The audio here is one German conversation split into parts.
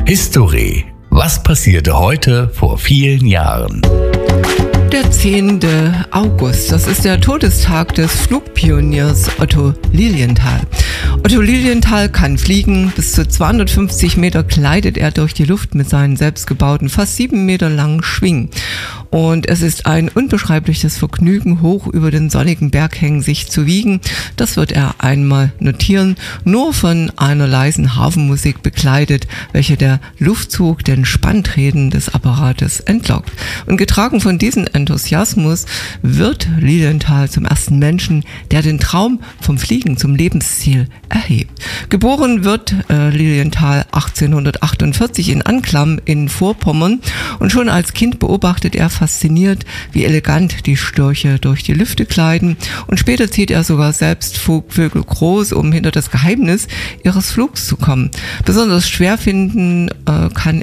History. Was passierte heute vor vielen Jahren? Der 10. August, das ist der Todestag des Flugpioniers Otto Lilienthal. Otto Lilienthal kann fliegen, bis zu 250 Meter gleitet er durch die Luft mit seinen selbstgebauten, fast 7 Meter langen Schwingen. Und es ist ein unbeschreibliches Vergnügen, hoch über den sonnigen Berghängen sich zu wiegen. Das wird er einmal notieren, nur von einer leisen Hafenmusik begleitet, welche der Luftzug den Spanntreten des Apparates entlockt. Und getragen von diesem Enthusiasmus wird Lilienthal zum ersten Menschen, der den Traum vom Fliegen zum Lebensziel erhebt. Geboren wird Lilienthal 1848 in Anklam in Vorpommern und schon als Kind beobachtet er fasziniert, wie elegant die Störche durch die Lüfte gleiten, und später zieht er sogar selbst Vögel groß, um hinter das Geheimnis ihres Flugs zu kommen. Besonders schwer finden kann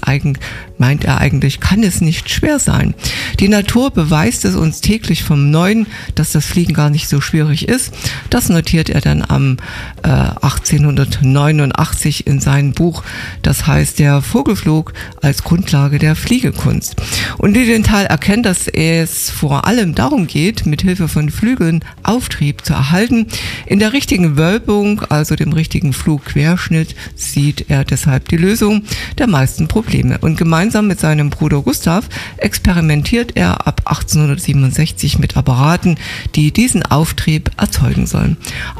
es nicht schwer sein. Die Natur beweist es uns täglich vom Neuen, dass das Fliegen gar nicht so schwierig ist. Das notiert er dann am 1889 in seinem Buch, das heißt Der Vogelflug als Grundlage der Fliegekunst. Und Lilienthal erkennt, dass es vor allem darum geht, mit Hilfe von Flügeln Auftrieb zu erhalten. In der richtigen Wölbung, also dem richtigen Flugquerschnitt, sieht er deshalb die Lösung der meisten Probleme. Und gemeinsam mit seinem Bruder Gustav experimentiert er ab 1867 mit Apparaten, die diesen Auftrieb erzeugen sollen.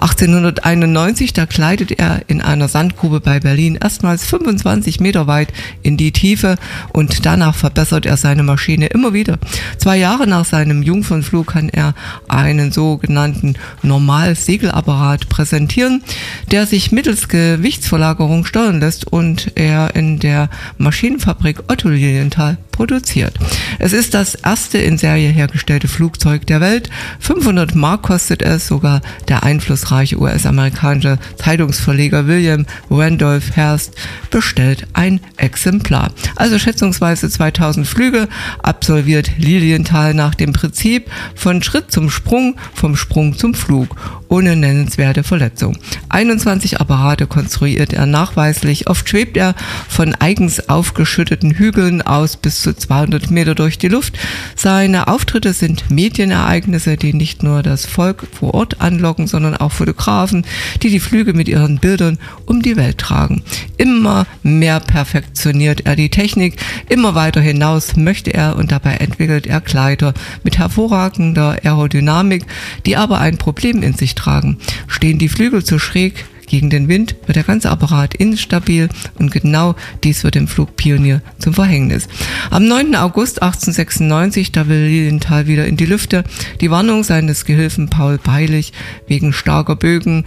1891, da gleitet er in einer Sandgrube bei Berlin erstmals 25 Meter weit in die Tiefe, und danach verbessert er seine Maschine immer wieder. 2 Jahre nach seinem Jungfernflug kann er einen sogenannten Normalsegelapparat präsentieren, der sich mittels Gewichtsverlagerung steuern lässt und er in der Maschinenfabrik Otto Lilienthal produziert. Es ist das erste in Serie hergestellte Flugzeug der Welt. 500 Mark kostet es. Sogar der einflussreiche US-amerikanische Zeitungsverleger William Randolph Hearst bestellt ein Exemplar. Also schätzungsweise 2000 Flüge absolviert Lilienthal nach dem Prinzip von Schritt zum Sprung, vom Sprung zum Flug, ohne nennenswerte Verletzung. 21 Apparate konstruiert er nachweislich. Oft schwebt er von eigens aufgeschütteten Hügeln aus bis zu 200 Meter durch die Luft. Seine Auftritte sind Medienereignisse, die nicht nur das Volk vor Ort anlocken, sondern auch Fotografen, die die Flüge mit ihren Bildern um die Welt tragen. Immer mehr perfektioniert er die Technik, immer weiter hinaus möchte er, und dabei entwickelt er Gleiter mit hervorragender Aerodynamik, die aber ein Problem in sich tragen. Stehen die Flügel zu schräg gegen den Wind, wird der ganze Apparat instabil, und genau dies wird dem Flugpionier zum Verhängnis. Am 9. August 1896, da will Lilienthal wieder in die Lüfte. Die Warnung seines Gehilfen Paul Beilich wegen starker Böen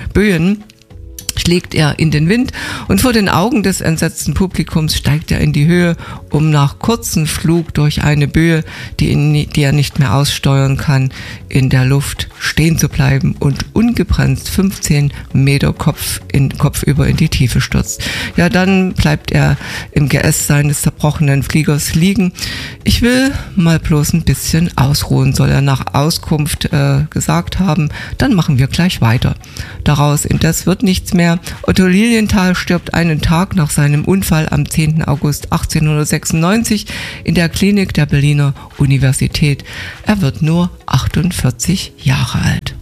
schlägt er in den Wind, und vor den Augen des entsetzten Publikums steigt er in die Höhe, um nach kurzem Flug durch eine Böe, die er nicht mehr aussteuern kann, in der Luft stehen zu bleiben und ungebremst 15 Meter kopfüber in die Tiefe stürzt. Ja, dann bleibt er im Geäst seines zerbrochenen Fliegers liegen. Ich will mal bloß ein bisschen ausruhen, soll er nach Auskunft gesagt haben. Dann machen wir gleich weiter. Daraus indes wird nichts mehr. Otto Lilienthal stirbt einen Tag nach seinem Unfall am 10. August 1896 in der Klinik der Berliner Universität. Er wird nur 48 Jahre alt.